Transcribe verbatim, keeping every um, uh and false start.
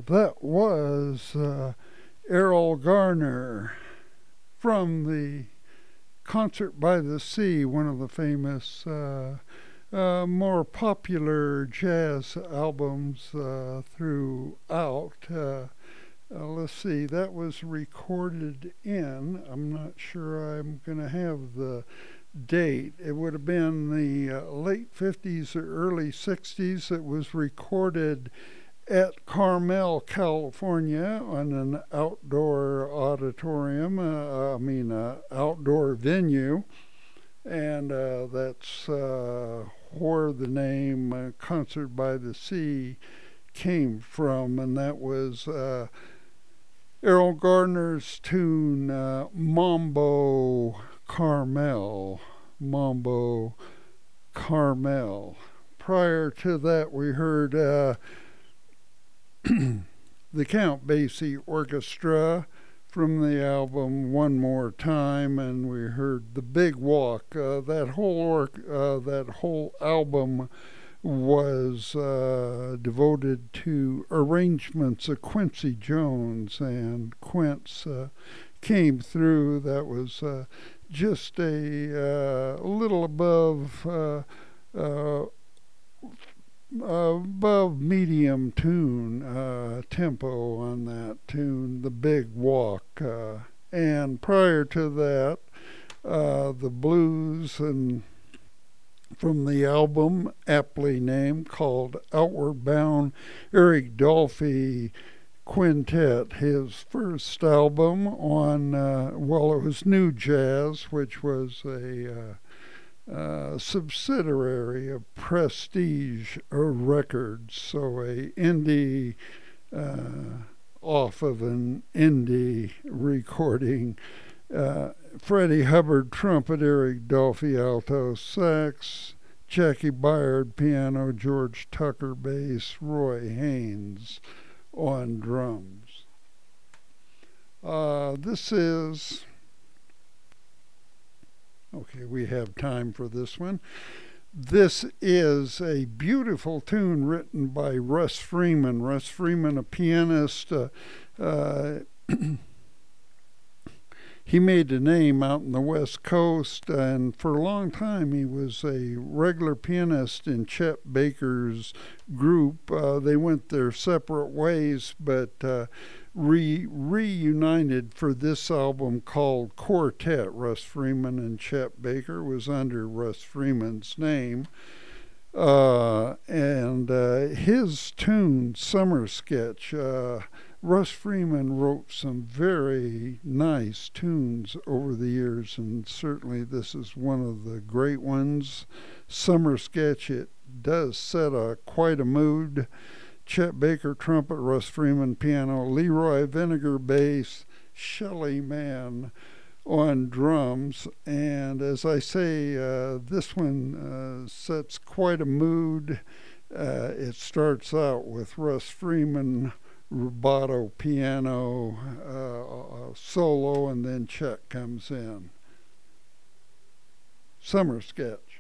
that was uh, Errol Garner from the Concert by the Sea, one of the famous, uh, uh, more popular jazz albums uh, throughout. Uh, uh, let's see, that was recorded in, I'm not sure I'm going to have the date. It would have been the uh, late fifties or early sixties. It was recorded at Carmel, California, on an outdoor auditorium, uh, I mean, uh, outdoor venue. And uh, that's uh, where the name uh, Concert by the Sea came from. And that was uh, Errol Gardner's tune, uh, Mambo Carmel. Mambo Carmel. Prior to that, we heard uh, the Count Basie Orchestra from the album One More Time, and we heard The Big Walk. Uh, that whole or- uh, that whole album was uh, devoted to arrangements of Quincy Jones, and Quince uh, came through. That was uh, just a uh, little above uh, uh, above medium tune uh, tempo on that tune, The Big Walk. Uh, and prior to that, uh, the blues and from the album aptly named called Outward Bound, Eric Dolphy Quintet, his first album on, uh, well, it was New Jazz, which was a uh, uh, subsidiary of Prestige Records, so a indie uh, off of an indie recording. Uh, Freddie Hubbard trumpet, Eric Dolphy alto sax, Jackie Byard piano, George Tucker bass, Roy Haynes on drums. Uh, this is Okay, we have time for this one. This is a beautiful tune written by Russ Freeman. Russ Freeman, a pianist. Uh, uh, he made a name out in the West Coast, and for a long time he was a regular pianist in Chet Baker's group. Uh, they went their separate ways, but uh, Re- reunited for this album called Quartet. Russ Freeman and Chet Baker was under Russ Freeman's name. Uh, and uh, his tune, Summer Sketch, uh, Russ Freeman wrote some very nice tunes over the years, and certainly this is one of the great ones. Summer Sketch, it does set a quite a mood. Chet Baker trumpet, Russ Freeman piano, Leroy Vinegar bass, Shelly Mann on drums. And as I say, uh, this one uh, sets quite a mood. Uh, it starts out with Russ Freeman rubato piano uh, solo, and then Chet comes in. Summer Sketch.